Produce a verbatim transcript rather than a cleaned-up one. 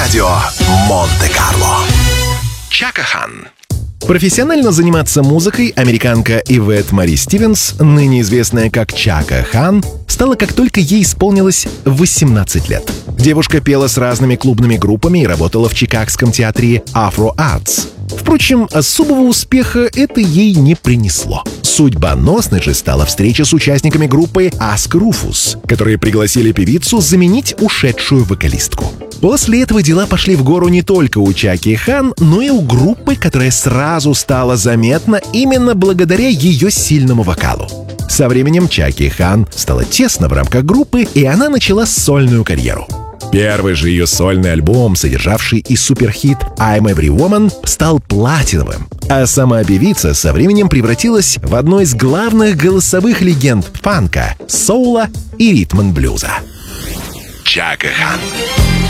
Радио Монте-Карло. Чака Хан. Профессионально заниматься музыкой американка Ивет Мари Стивенс, ныне известная как Чака Хан, стала, как только ей исполнилось восемнадцать лет. Девушка пела с разными клубными группами и работала в чикагском театре Afro Arts. Впрочем, особого успеха это ей не принесло. Судьбоносной же стала встреча с участниками группы Ask Rufus, которые пригласили певицу заменить ушедшую вокалистку. После этого дела пошли в гору не только у Чаки Хан, но и у группы, которая сразу стала заметна именно благодаря ее сильному вокалу. Со временем Чаки Хан стало тесно в рамках группы, и она начала сольную карьеру. Первый же ее сольный альбом, содержавший и суперхит «I'm Every Woman», стал платиновым, а сама певица со временем превратилась в одну из главных голосовых легенд фанка, соула и ритм-н-блюза. Чака Хан.